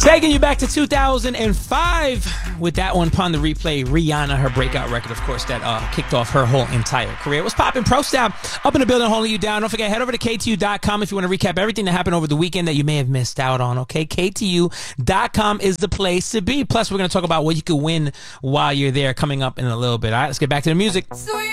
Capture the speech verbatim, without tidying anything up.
Taking you back to two thousand five with that one upon the replay. Rihanna, her breakout record, of course, that uh, kicked off her whole entire career. What's poppin'? Pro Style up in the building, holding you down. Don't forget, head over to K T U dot com if you want to recap everything that happened over the weekend that you may have missed out on, okay? K T U dot com is the place to be. Plus, we're going to talk about what you could win while you're there coming up in a little bit. All right, let's get back to the music.